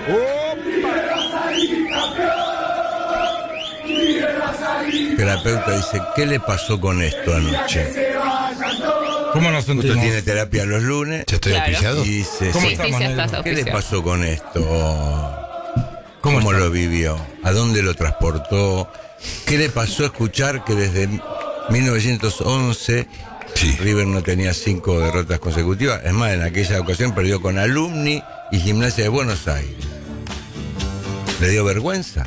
El terapeuta dice, ¿qué le pasó con esto anoche? ¿Cómo nos Justo sentimos? tiene terapia los lunes. ¿Ya estoy auspiciado? Y dice, ¿Cómo sí, estamos, ya negro? estás ¿qué le auspiciado. pasó con esto? ¿Cómo ¿Cómo está? lo vivió? ¿A dónde lo transportó? ¿Qué le pasó escuchar que desde 1911 Sí. River no tenía 5 derrotas consecutivas? Es más, en aquella ocasión perdió con Alumni y Gimnasia de Buenos Aires. ¿Le dio vergüenza?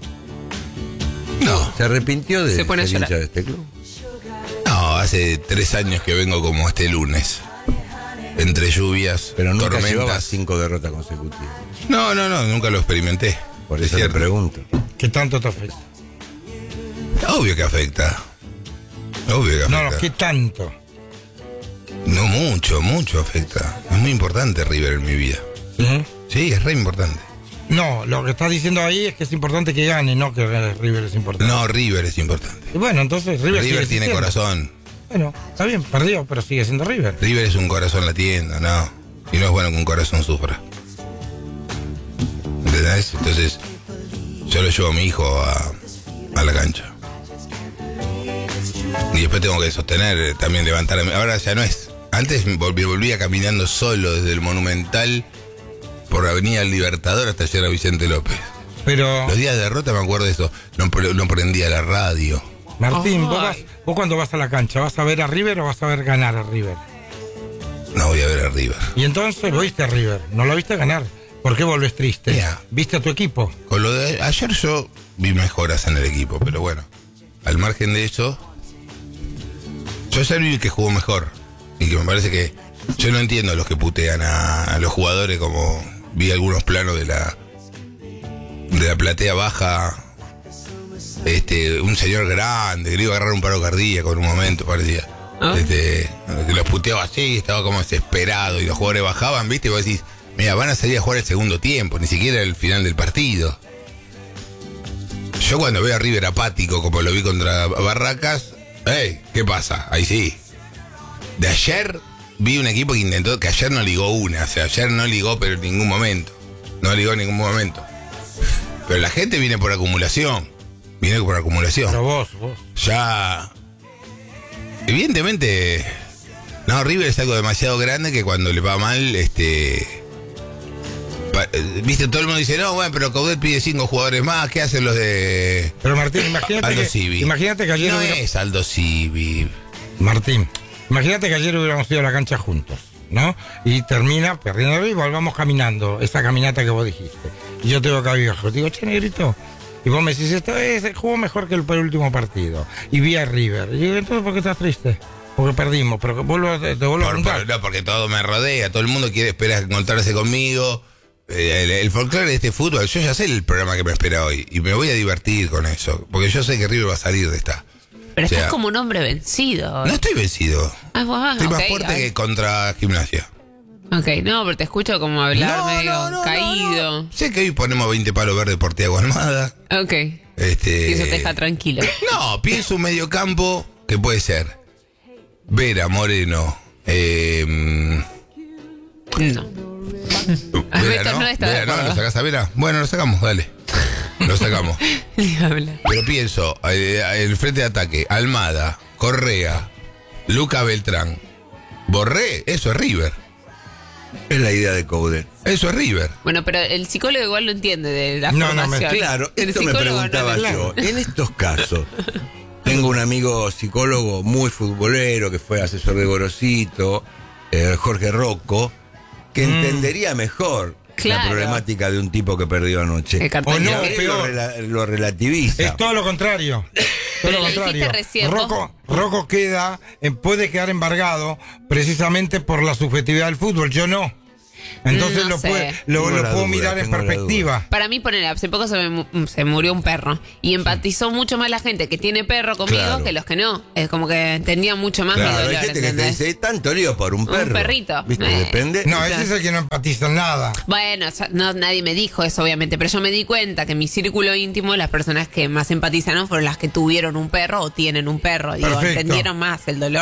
No, ¿Se arrepintió de Se pone a ser hincha llorar. de este club? no, hace 3 años que vengo como este lunes. Entre lluvias, Pero nunca llevaba tormentas. 5 derrotas consecutivas. No, nunca lo experimenté. Por Es eso le cierto. pregunto. ¿Qué tanto te afecta? Obvio que afecta. Obvio que afecta. No, ¿qué tanto? No, mucho afecta. Es muy importante River en mi vida. ¿Sí? Sí, es re importante. No, lo que estás diciendo ahí es que es importante que gane, no que River es importante. No, River es importante. Y bueno, entonces River sigue River tiene existiendo. corazón. Bueno, está bien, perdió, pero sigue siendo River. River es un corazón latiendo, no. Y no es bueno que un corazón sufra. ¿Entendés? Entonces, yo lo llevo a mi hijo a la cancha. Y después tengo que sostener, también levantarme. Ahora ya no es. Antes volvía caminando solo desde el Monumental por Avenida Libertador hasta llegar a Vicente López. Pero, Los días de derrota me acuerdo de eso. No prendía la radio. Martín, Ay. vos cuando vas a la cancha, ¿vas a ver a River o vas a ver ganar a River? No voy a ver a River. Y entonces lo viste a River, no lo viste ganar. ¿Por qué volvés triste? Mira. ¿Viste a tu equipo? Con lo de ayer yo vi mejoras en el equipo, pero bueno, al margen de eso, yo ayer vi que jugó mejor. Y que me parece que yo no entiendo a los que putean a los jugadores, como vi algunos planos de la platea baja. Un señor grande, que le iba a agarrar un paro cardíaco en un momento, parecía. ¿Ah? Que los puteaba así, estaba como desesperado, y los jugadores bajaban, ¿viste? Y vos decís, mira, van a salir a jugar el segundo tiempo, ni siquiera el final del partido. Yo cuando veo a River apático, como lo vi contra Barracas, ¿qué pasa? Ahí sí. De ayer vi un equipo que intentó, que ayer no ligó una, o sea, ayer no ligó, pero en ningún momento. No ligó en ningún momento. Pero la gente viene por acumulación. Viene por acumulación. Pero vos. Ya. Evidentemente. No, River es algo demasiado grande que cuando le va mal, viste, todo el mundo dice, no, bueno, pero Coudet pide 5 jugadores más, ¿qué hacen los de Pero Martín, Aldo Civi? imagínate que ayer No hubiera- es Aldo Civi. Martín, imagínate que ayer hubiéramos ido a la cancha juntos, ¿no? Y termina perdiendo y volvamos caminando, esa caminata que vos dijiste. Y yo te veo acá viejo, te digo, che, negrito. Y vos me decís, jugó mejor que el último partido. Y vi a River. Y digo, entonces, ¿por qué estás triste? Porque perdimos, pero te vuelvo a preguntar. No, porque todo me rodea, todo el mundo quiere esperar encontrarse conmigo. El folclore de este fútbol, yo ya sé el programa que me espera hoy y me voy a divertir con eso, porque yo sé que River va a salir de esta. Pero O sea, estás como un hombre vencido. No estoy vencido. Estoy más ok, fuerte ay. que contra Gimnasia. Ok, no, pero te escucho como hablar medio caído. no. Sé que hoy ponemos 20 palos verdes por Thiago Almada. Ok. Y eso te deja tranquilo. No, pienso un mediocampo que puede ser Vera, Moreno, No. Vera, Beto no está de Vera, ¿no? acuerdo. ¿Lo sacás a Vera? Bueno, lo sacamos, dale. Lo sacamos. Ni habla. Pero pienso, el frente de ataque, Almada, Correa, Luca Beltrán, Borré, eso es River. Es la idea de Coudet. Eso es River. Bueno, pero el psicólogo igual lo entiende de la No, no, formación. Claro, El esto me psicólogo preguntaba no lo yo. entiende. En estos casos, tengo un amigo psicólogo muy futbolero que fue asesor de Gorosito, Jorge Rocco, que entendería mejor Claro. la problemática de un tipo que perdió anoche. El cartón. O no, Él peor. lo relativiza. Es todo lo contrario. Todo Pero lo lo dijiste contrario. recién, Rocco puede quedar embargado precisamente por la subjetividad del fútbol. Yo no. Entonces No lo sé. lo Tengo la puedo duda, mirar en tengo la perspectiva. Para mí, poner hace poco se murió un perro y empatizó mucho más la gente que tiene perro conmigo Claro. que los que no. Es como que entendía mucho más Claro, mi Hay dolor, gente que te ¿entendés? dice, tanto lío por un perro. perrito. ¿Viste? Depende. No, ese es el que no empatiza en nada. Bueno, no, nadie me dijo eso, obviamente, pero yo me di cuenta que en mi círculo íntimo las personas que más empatizaron fueron las que tuvieron un perro o tienen un perro. Digo, Perfecto. entendieron más el dolor.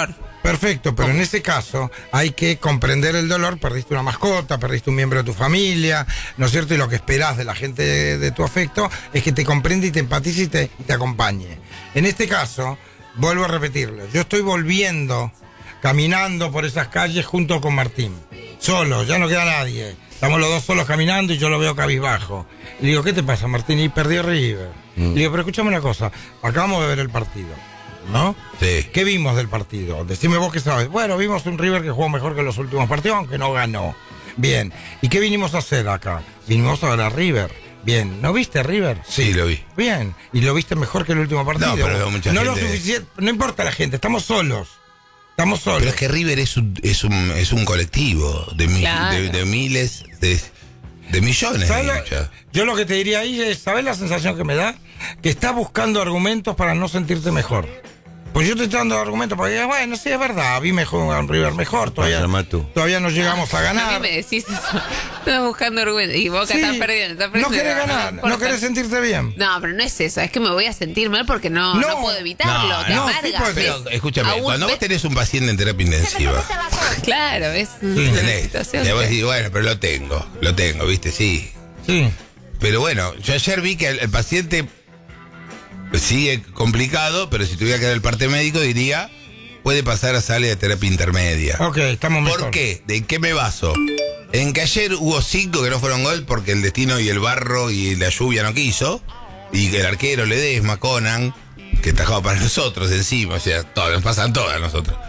Perfecto, pero en ese caso hay que comprender el dolor. Perdiste una mascota, perdiste un miembro de tu familia, ¿no es cierto? Y lo que esperás de la gente de tu afecto es que te comprenda y te empatice y te acompañe. En este caso, vuelvo a repetirlo, yo estoy volviendo, caminando por esas calles junto con Martín. Solo, ya no queda nadie. Estamos los dos solos caminando y yo lo veo cabizbajo. Le digo, ¿qué te pasa, Martín? Y perdió River. Le digo, pero escúchame una cosa, acabamos de ver el partido, ¿no? Sí. ¿Qué vimos del partido? Decime vos qué sabes. Bueno, vimos un River que jugó mejor que los últimos partidos, aunque no ganó. Bien. ¿Y qué vinimos a hacer acá? Vinimos a ver a River. Bien. ¿No viste River? Sí, lo vi. Bien. ¿Y lo viste mejor que el último partido? No, pero veo mucha no gente. lo suficiente. No importa la gente, estamos solos. Estamos solos. Pero es que River es un colectivo de, Claro. de miles, de millones ¿Sabes de lo- hinchas. yo lo que te diría ahí es, ¿sabes la sensación que me da? Que estás buscando argumentos para no sentirte mejor. Pues yo te estoy dando argumentos para que digas, bueno, sí, es verdad, vi mejor a un River mejor, todavía no llegamos a A ganar. mí me decís eso. Estás buscando argumentos. Y Boca Sí, estás perdiendo. no querés ganar, importa. no querés sentirte bien. No, pero no es eso. Es que me voy a sentir mal porque no puedo evitarlo. Te no, sí amarga. puede ser. Pero escúchame, Aún cuando vos ves- tenés un paciente en terapia intensiva, Claro, es una ¿entendés? situación. Y vos que- decís, bueno, pero lo tengo, ¿viste? Sí. Sí. Pero bueno, yo ayer vi que el paciente sigue complicado, pero si tuviera que dar el parte médico diría, puede pasar a sala de terapia intermedia. Ok, estamos mejor. ¿Por qué? ¿De qué me baso? En que ayer hubo 5 que no fueron gol porque el destino y el barro y la lluvia no quiso. Y que el arquero Ledesma, Conan, que tajaba para nosotros encima, o sea, nos pasan todas a nosotros.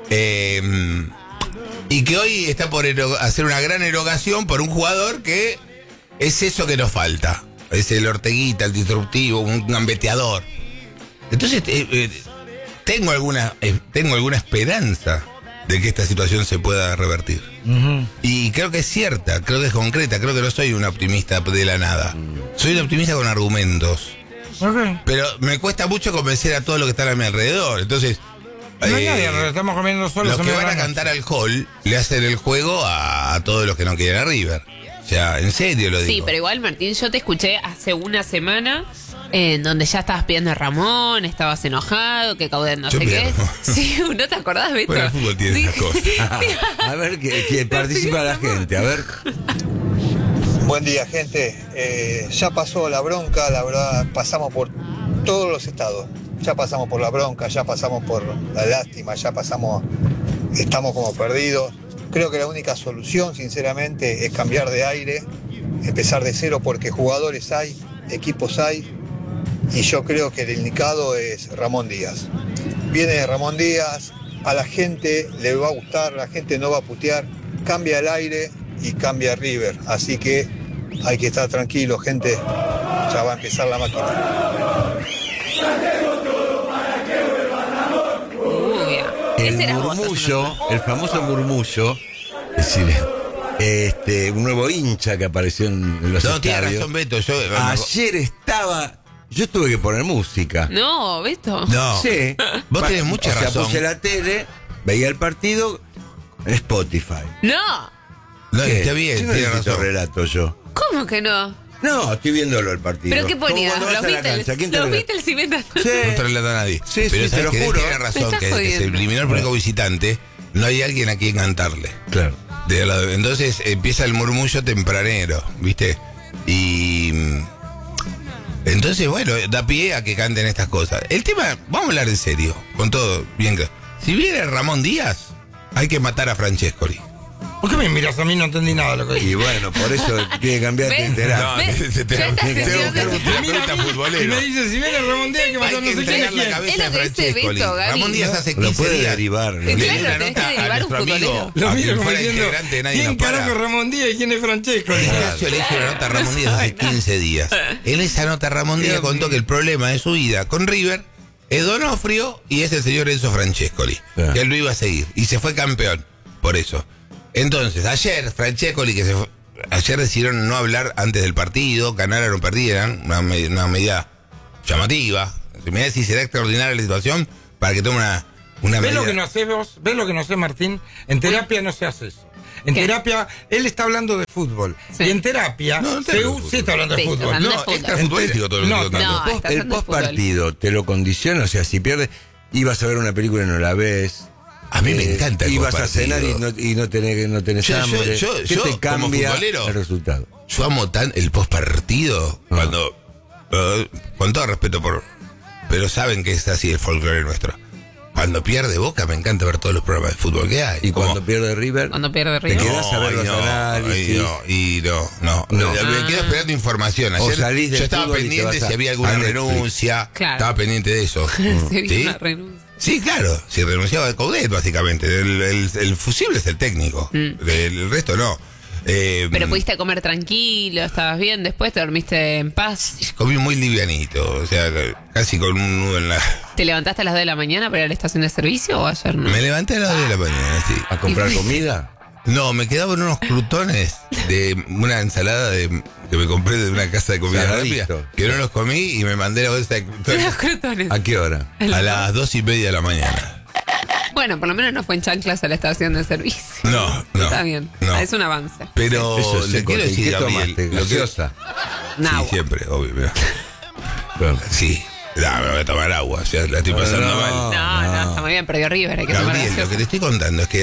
Y que hoy está por hacer una gran erogación por un jugador que es eso que nos falta. Es el Orteguita, el disruptivo, un gambeteador. Entonces, tengo alguna esperanza de que esta situación se pueda revertir. Y creo que es cierta, creo que es concreta, creo que no soy un optimista de la nada. Soy un optimista con argumentos. Ok. Pero me cuesta mucho convencer a todos los que están a mi alrededor. Entonces, No hay nadie, estamos comiendo solos. los que van a cantar al hall le hacen el juego a todos los que no quieren a River. O sea, en serio lo digo. Sí, pero igual, Martín, yo te escuché hace una semana en donde ya estabas pidiendo a Ramón, estabas enojado, que Caudel no Yo sé pido a qué. Ramón. Sí, ¿no te acordás, Víctor? Bueno, el fútbol tiene esas cosas. A ver, que participa la gente, a ver. Buen día, gente. Ya pasó la bronca, la verdad, pasamos por todos los estados. Ya pasamos por la bronca, ya pasamos por la lástima, estamos como perdidos. Creo que la única solución, sinceramente, es cambiar de aire, empezar de cero, porque jugadores hay, equipos hay, y yo creo que el indicado es Ramón Díaz. Viene Ramón Díaz, a la gente le va a gustar, la gente no va a putear, cambia el aire y cambia River. Así que hay que estar tranquilo, gente, ya va a empezar la máquina. El Ese eras vos, murmullo, el famoso murmullo, es decir, un nuevo hincha que apareció en los No, tiene estadios. razón, Beto. Ayer yo tuve que poner música. No, ¿Visto? No. Sí. Vos tenés mucha o sea, razón. puse la tele, veía el partido en Spotify. No. No, ¿Qué? está bien, Yo no tiene necesito razón. relato yo. ¿Cómo que no? No, estoy viéndolo el partido. ¿Pero qué ponías? Como cuando Los vas a la Beatles. cancha, ¿quién te Los relata? Beatles y mientras... Sí. No te relata a nadie. Sí, Pero sí, sabes te lo que juro. tiene Me razón, estás que se jodiendo. eliminó el público visitante, no hay alguien a quien cantarle. Claro. Entonces empieza el murmullo tempranero, ¿viste? Y entonces, bueno, da pie a que canten estas cosas. El tema, vamos a hablar en serio, con todo bien claro. Si viene Ramón Díaz, hay que matar a Francescoli. ¿Por qué me miras a mí? No entendí nada de lo que Y dije. bueno, por eso tiene que cambiar de ¿Ves? enterar. ¿Ves? se te- Ya esta te- sesión te- de- te- Me mira a pregunta mí futbolero. y me dice, si viene Ramón Díaz, que Hay pasó que no sé quién entregar es la quién. cabeza Es de lo que dice Francescoli. Beto, Gaby. Ramón Díaz hace Lo 15 puede días. derivar. Le Claro, dio una tenés que nota a derivar un nuestro amigo, futbolero. Lo a miro quien como fuera diciendo, integrante de Nadie ¿quién Nos Para. carajo es Ramón Díaz y quién es Francesco? Ignacio le hizo una nota a Ramón Díaz hace 15 días. En esa nota Ramón Díaz contó que el problema de su vida con River es Donofrio y es el señor Enzo Francescoli, Ah. que él lo iba a seguir y se fue campeón por eso. Entonces, ayer Francescoli, ayer decidieron no hablar antes del partido, ganar o perdieran, una medida llamativa. Me da si será extraordinaria la situación para que tome una ¿Ves medida. lo que no haces vos? ¿Ves lo que no sé, Martín? En terapia no se hace eso. En ¿Qué? terapia, él está hablando de fútbol. Sí. Y en terapia, No, no está hablando de sí fútbol. está hablando de Sí, fútbol. está hablando No, de fútbol. extrafutbolístico todo lo que No, estoy contando. no, está El hablando de post fútbol. partido te lo condiciona, o sea, si pierdes, ibas a ver una película y no la ves. A mí me encanta el ibas a postpartido. cenar y no tenés hambre. ¿Qué te como cambia futbolero, el resultado? Yo amo tan el postpartido cuando, con todo respeto pero saben que es así el folclore nuestro. Cuando pierde Boca, me encanta ver todos los programas de fútbol que hay. Y cuando pierde River, Cuando pierde te River. quedás a ver los análisis. No. Me quedo esperando información. O Ayer salís del yo estaba fútbol y te pendiente vas si había alguna a Netflix. renuncia. Claro. Estaba pendiente de eso. Sería ¿Sí? una renuncia. Sí, claro. Si renunciaba de Coudet, básicamente. El fusible es el técnico. El resto no. Pero pudiste comer tranquilo, estabas bien, después te dormiste en paz. Comí muy livianito. O sea, casi con un nudo en la... ¿Te levantaste a las 2 de la mañana para ir a la estación de servicio o ayer no? Me levanté a las 2 de la mañana, sí. ¿A comprar comida? No, me quedaban unos crutones de una ensalada que me compré de una casa de comida rápida, Saladito. que no los comí y me mandé la bolsa de crutones Los crutones. ¿A qué hora? a las 2:30 de la mañana. Bueno, por lo menos no fue en chanclas a la estación de servicio. No. Está bien. No. Es un avance. Pero Eso es le seco. quiero ¿Y decir, qué Gabriel, tomaste? lo que- ¿Gaseosa? Nahua. Sí, siempre, obvio. Mirá. Claro. Sí. No, me voy a tomar agua, o sea, la estoy pasando No. mal. No, está muy bien, perdió River, hay que tomar Gabriel, lo gaseosa. que te estoy contando es que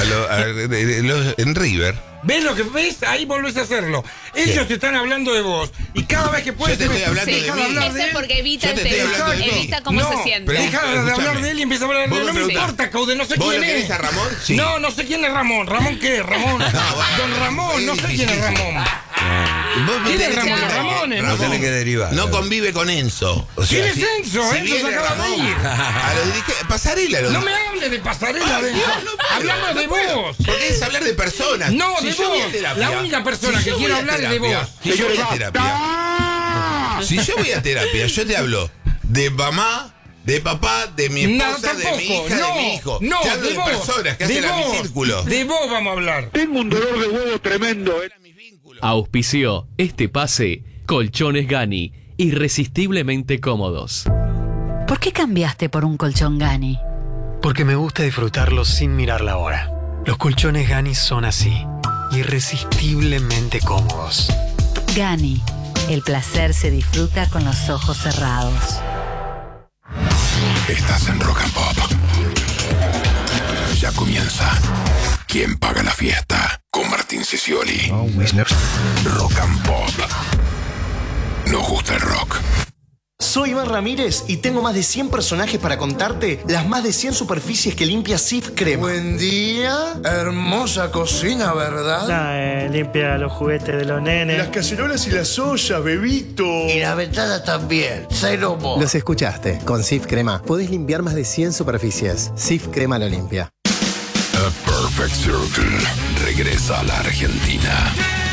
en River, ¿Ves lo que ves? Ahí volvés a hacerlo. Ellos te están hablando de vos. Y cada vez que puedes... Yo te estoy hablando Sí, de deja mí. hablar de ese él. porque evita Yo el te estoy tema, hablando de mí. evita cómo No, se siente. pero- Deja de hablar Escúchame. de él y empieza a hablar de Vos él. me No me preguntás, importa, Caude, no sé ¿vos quién lo querés es. a Ramón? Sí. No sé quién es Ramón. ¿Ramón qué? Ramón. Don Ramón, no sé quién es Ramón. vos me ¿Quién es tenés que- Ramón? Ramón, No tenés que derivar. No convive con Enzo. O sea, ¿Quién es Enzo? Enzo viene se acaba de Ramón ir. a los dirigentes, pasarela. No me hables de pasarela, de Dios, no puedo, hablando no de puedo. vos. Porque es hablar de personas. No, Si de yo voy a vos. terapia, La única persona que yo quiero voy a hablar es de terapia, vos. Si yo voy a terapia. Si yo voy a terapia, yo te hablo de mamá, de papá, de mi No, esposa, de mi tampoco. hija, No, de mi hijo. no, Te hablo de de vos. personas que De hacen a mi vos. círculo. De vos vamos a hablar. Tengo un dolor de huevo tremendo. Auspició este pase Colchones Gani, irresistiblemente cómodos. ¿Por qué cambiaste por un colchón Gani? Porque me gusta disfrutarlo sin mirar la hora. Los colchones Gani son así, irresistiblemente cómodos. Gani, el placer se disfruta con los ojos cerrados. Estás en Rock and Pop. Ya comienza. ¿Quién paga la fiesta? Con Martín Sicioli. Rock and Pop. Nos gusta el rock. Soy Iván Ramírez y tengo más de 100 personajes para contarte las más de 100 superficies que limpia Cif Crema. Buen día, hermosa cocina, ¿verdad? Limpia los juguetes de los nenes. Las cacerolas y las ollas, bebito. Y la ventana también, cero mo. Los escuchaste. Con Cif Crema podés limpiar más de 100 superficies. Cif Crema lo limpia. A Perfect Circle regresa a la Argentina.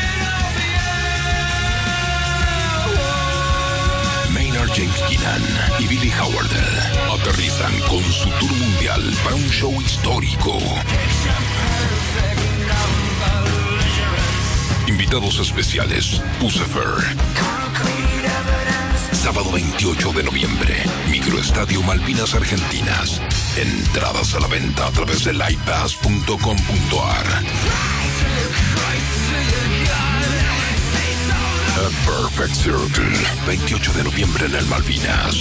Maynard James Keenan y Billy Howard aterrizan con su tour mundial para un show histórico. Invitados especiales, Pucifer. Sábado 28 de noviembre, Microestadio Malvinas Argentinas. Entradas a la venta a través de livepass.com.ar. A Perfect Circle, 28 de noviembre en el Malvinas.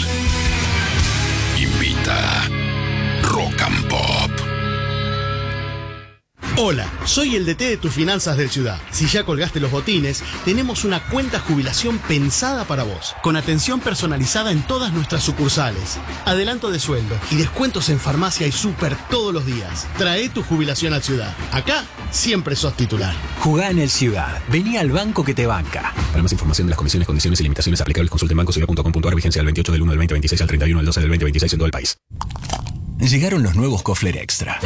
Invita Rock and Pop. Hola, soy el DT de tus finanzas del Ciudad. Si ya colgaste los botines, tenemos una cuenta jubilación pensada para vos, con atención personalizada en todas nuestras sucursales, adelanto de sueldo y descuentos en farmacia y súper todos los días. Trae tu jubilación al Ciudad. Acá siempre sos titular. Jugá en el Ciudad. Vení al banco que te banca. Para más información de las condiciones, condiciones y limitaciones aplicables, consulte en bancociudad.com.ar, vigencia del 28 del 1 del 2026 al 31 del 12 del 2026 en todo el país. Llegaron los nuevos Kofler Extra.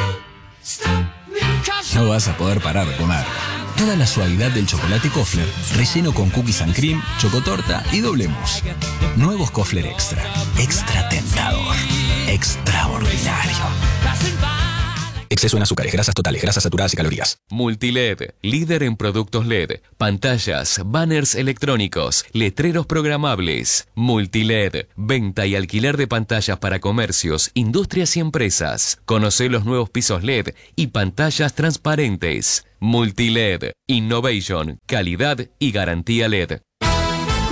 No vas a poder parar de comer. Toda la suavidad del chocolate Kofler, relleno con cookies and cream, chocotorta y doble mousse. Nuevos Kofler Extra. Extra tentador. Extraordinario. Exceso en azúcares, grasas totales, grasas saturadas y calorías. Multiled, líder en productos LED, pantallas, banners electrónicos, letreros programables. Multiled, venta y alquiler de pantallas para comercios, industrias y empresas. Conoce los nuevos pisos LED y pantallas transparentes. Multiled, innovation, calidad y garantía LED.